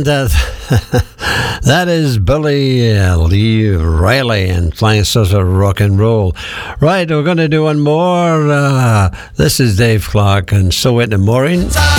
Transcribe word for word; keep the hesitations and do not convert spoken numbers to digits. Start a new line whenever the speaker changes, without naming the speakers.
That, that is Billy uh, Lee Riley and Flying Saucer Rock and Roll. Right, we're going to do one more. Uh, this is Dave Clark and So In the Morning.